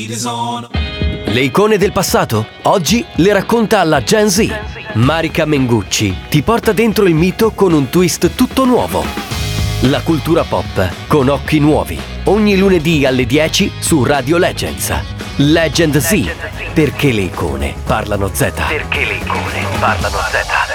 Le icone del passato? Oggi le racconta alla Gen Z. Marika Mengucci ti porta dentro il mito con un twist tutto nuovo. La cultura pop con occhi nuovi. Ogni lunedì alle 10 su Radio Legends. Legend Z. Perché le icone parlano Z.